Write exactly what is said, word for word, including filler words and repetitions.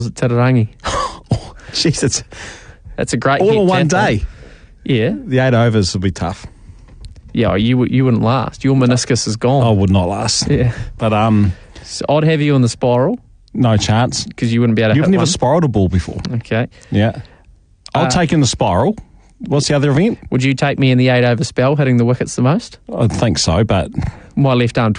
at Tararangi. Jeez, it's That's a great all hit, in one Tathlon. day. Yeah. The eight overs will be tough. Yeah, you you wouldn't last. Your meniscus is gone. I would not last. Yeah. But um, So I'd have you on the spiral no chance. because you wouldn't be able to You've hit never one. spiraled a ball before. Okay. Yeah. I'll Uh, take in the spiral. What's the other event? Would you take me in the eight over spell, hitting the wickets the most? I think so, but My left arm